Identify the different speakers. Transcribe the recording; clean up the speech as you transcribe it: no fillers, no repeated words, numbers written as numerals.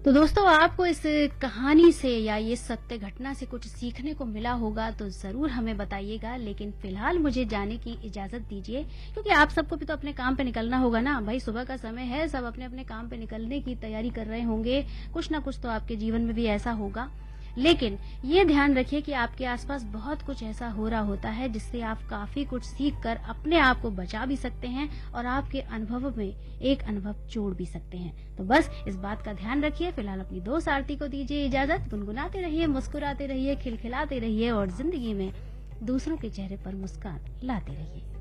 Speaker 1: तो दोस्तों आपको इस कहानी से या ये सत्य घटना से कुछ सीखने को मिला होगा तो जरूर हमें बताइएगा। लेकिन फिलहाल मुझे जाने की इजाजत दीजिए, क्योंकि आप सबको भी तो अपने काम पे निकलना होगा ना भाई। सुबह का समय है, सब अपने अपने काम पे निकलने की तैयारी कर रहे होंगे। कुछ ना कुछ तो आपके जीवन में भी ऐसा होगा। लेकिन ये ध्यान रखिए कि आपके आसपास बहुत कुछ ऐसा हो रहा होता है जिससे आप काफी कुछ सीख कर अपने आप को बचा भी सकते हैं और आपके अनुभव में एक अनुभव जोड़ भी सकते हैं। तो बस इस बात का ध्यान रखिए। फिलहाल अपनी दोस्त आरती को दीजिए इजाजत। गुनगुनाते रहिए, मुस्कुराते रहिए, खिलखिलाते रहिए और जिंदगी में दूसरों के चेहरे पर मुस्कान लाते रहिए।